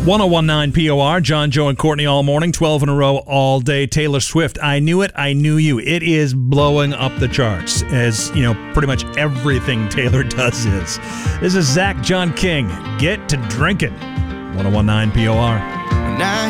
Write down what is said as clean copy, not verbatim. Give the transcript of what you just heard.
1019 POR, John, Joe, and Courtney all morning, 12 in a row all day. Taylor Swift, I Knew It, I Knew You. It is blowing up the charts, as, you know, pretty much everything Taylor does is. This is Zach John King. Get to drinking. 1019 POR.